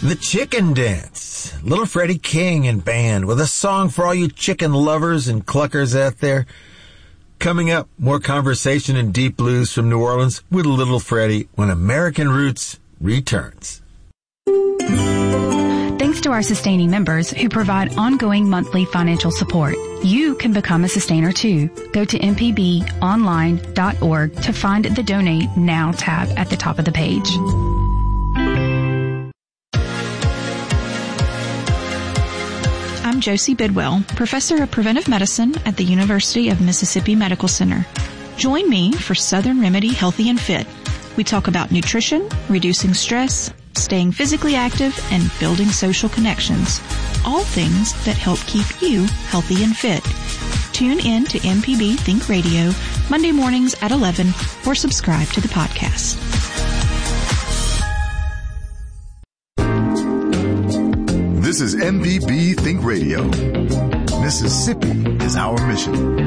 The Chicken Dance. Little Freddie King and band with a song for all you chicken lovers and cluckers out there. Coming up, more conversation and deep blues from New Orleans with Little Freddie when American Roots returns. Thanks to our sustaining members who provide ongoing monthly financial support. You can become a sustainer too. Go to mpbonline.org to find the Donate Now tab at the top of the page. I'm Josie Bidwell, Professor of Preventive Medicine at the University of Mississippi Medical Center. Join me for Southern Remedy Healthy and Fit. We talk about nutrition, reducing stress, staying physically active, and building social connections. All things that help keep you healthy and fit. Tune in to MPB Think Radio Monday mornings at 11 or subscribe to the podcast. This is MPB Think Radio. Mississippi is our mission.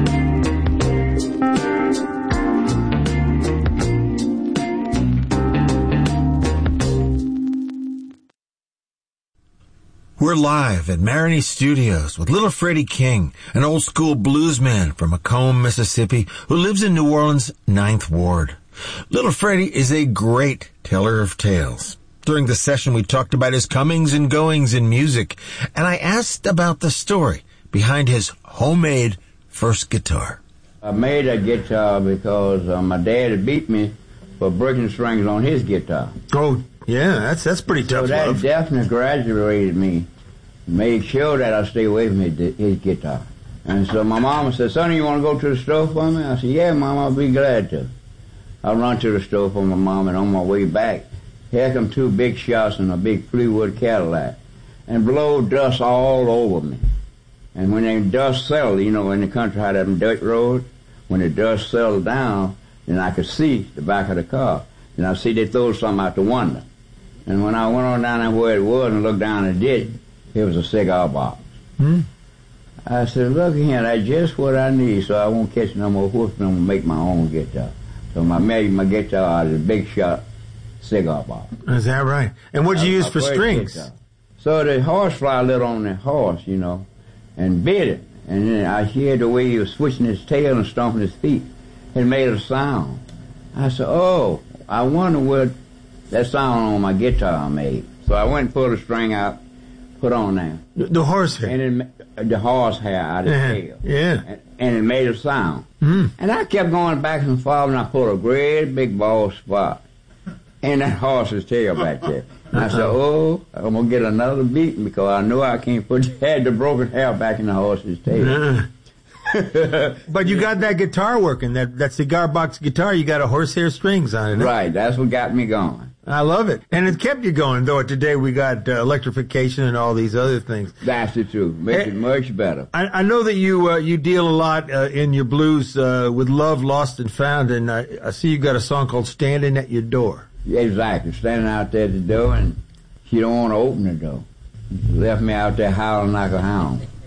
We're live at Maroney Studios with Little Freddie King, an old-school bluesman from Macomb, Mississippi, who lives in New Orleans' 9th Ward. Little Freddie is a great teller of tales. During the session, we talked about his comings and goings in music, and I asked about the story behind his homemade first guitar. I made a guitar because my dad had beat me for breaking strings on his guitar. Oh, yeah, that's pretty tough. So that love. definitely graduated me, made sure that I stay away from his guitar. And so my mama said, "Sonny, you want to go to the store for me?" I said, "Yeah, Mama, I'll be glad to." I run to the store for my mom, and on my way back, here come two big shots in a big Fleetwood Cadillac and blow dust all over me. And when the dust settled, you know, in the country, how them dirt roads, when the dust settled down, then I could see the back of the car. And I see they throw something out the window. And when I went on down there where it was and looked down the ditch, it was a cigar box. I said, "Look here, that's just what I need, so I won't catch no more whooping. I'm going to make my own guitar." So I made my guitar out of the big shot cigar box. Is that right? And what'd you use for strings? Guitar. So the horsefly lit on the horse, you know, and bit it. And then I heard the way he was switching his tail and stomping his feet. It made a sound. I said, "Oh, I wonder what that sound on my guitar made." So I went and pulled a string out, put on there. The horsehair. And then the horsehair out of his tail. Yeah. And it made a sound. And I kept going back and forth, and I put a great big bald spot in that horse's tail back there. And I said, "Oh, I'm going to get another beating because I know I can't put the broken hair back in the horse's tail." But you got that guitar working, that cigar box guitar, you got a horsehair strings on it. Right, that's what got me going. I love it. And it kept you going, though. Today we got electrification and all these other things. That's the truth. Makes it much better. I know that you deal a lot in your blues with Love Lost and Found, and I see you got a song called Standing at Your Door. Yeah, exactly. Standing out there at the door, and she don't want to open the door. She left me out there howling like a hound.